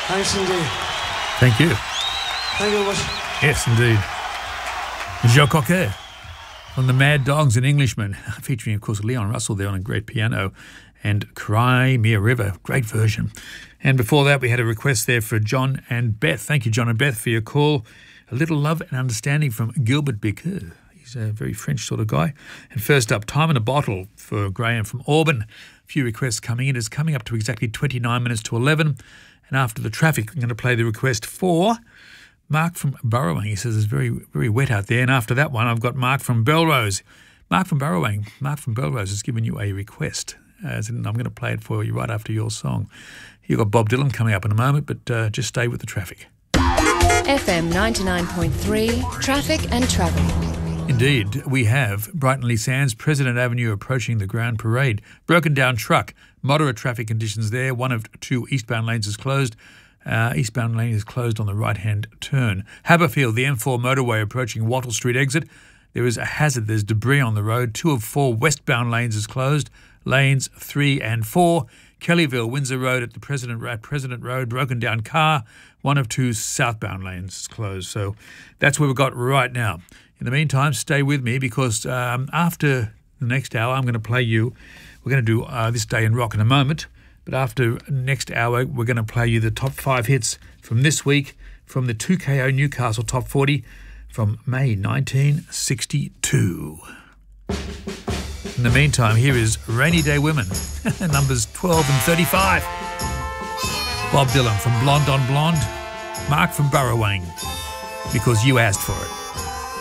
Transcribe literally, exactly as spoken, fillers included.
Thanks indeed. Thank you. Thank you very much. Yes, indeed. Joe Cocker from the Mad Dogs and Englishmen, featuring, of course, Leon Russell there on a great piano, and Cry Me a River, great version. And before that, we had a request there for John and Beth. Thank you, John and Beth, for your call. A Little Love and Understanding from Gilbert Bicker. He's a very French sort of guy. And first up, Time in a Bottle for Graham from Auburn. A few requests coming in. It's coming up to exactly twenty-nine minutes to eleven. And after the traffic, I'm going to play the request for Mark from Burrowing. He says it's very, very wet out there. And after that one, I've got Mark from Belrose. Mark from Burrowing. Mark from Belrose has given you a request. As in, I'm going to play it for you right after your song. You've got Bob Dylan coming up in a moment, but uh, just stay with the traffic. F M ninety-nine point three, traffic and travel. Indeed, we have Brighton Lee Sands, President Avenue approaching the Grand Parade. Broken down truck, moderate traffic conditions there. One of two eastbound lanes is closed. Uh, eastbound lane is closed on the right-hand turn. Haberfield, the M four motorway approaching Wattle Street exit. There is a hazard. There's debris on the road. Two of four westbound lanes is closed. Lanes three and four. Kellyville, Windsor Road at the President, at President Road, broken down car. One of two southbound lanes is closed. So that's where we've got right now. In the meantime, stay with me because um, after the next hour, I'm going to play you. We're going to do uh, This Day in Rock in a moment. But after next hour, we're going to play you the top five hits from this week from the two K O Newcastle Top forty from May nineteen sixty-two. In the meantime, here is Rainy Day Women, numbers twelve and thirty-five. Bob Dylan from Blonde on Blonde. Mark from Burrowing, because you asked for it.